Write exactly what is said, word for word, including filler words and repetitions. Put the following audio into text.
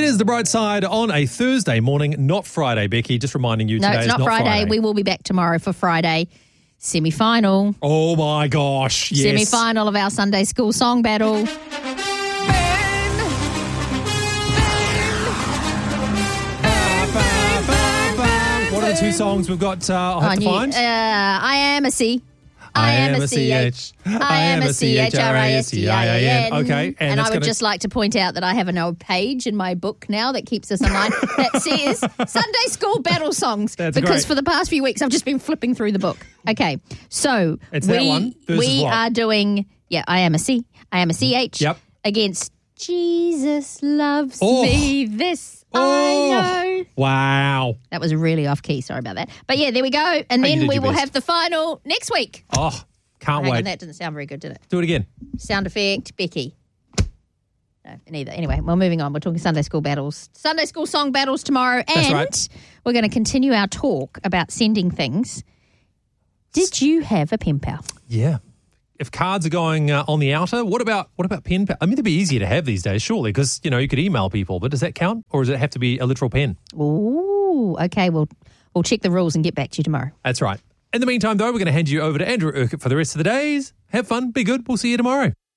is The Bright Side on a Thursday morning, not Friday, Becky. Just reminding you No, today it's is not, not Friday. Friday. We will be back tomorrow for Friday semi-final. Oh, my gosh. Yes. Semi-final of our Sunday school song battle. What are the two songs we've got? Uh, I'll have On to you. find. Uh, I am a C. I am a C H. I am a C H R I S T I A N. Okay. And, And, I that's would gonna... just like to point out that I have an old page in my book now that keeps us in line that says Sunday School Battle Songs. That's because great. for the past few weeks I've just been flipping through the book. Okay. So It's we, that one versus we what? are doing, yeah, I am a C. I am a C H. Yep. Against Jesus loves Oh. me. This Oh. I know. Wow. That was really off key. Sorry about that. But yeah, there we go. And Hey, you then did we your will best. have the final next week. Oh, can't Hang on, wait. that didn't sound very good, did it? Do it again. Sound effect, Becky. No, neither. Anyway, well, moving on. We're talking Sunday school battles. Sunday school song battles tomorrow. That's And right. we're going to continue our talk about sending things. Did you have a pen pal? Yeah. If cards are going uh, on the outer, what about what about pen pal? I mean, they'd be easier to have these days, surely, because, you know, you could email people, but does that count? Or does it have to be a literal pen? Ooh, okay. Well, we'll check the rules and get back to you tomorrow. That's right. In the meantime, though, we're going to hand you over to Andrew Urquhart for the rest of the days. Have fun, be good. We'll see you tomorrow.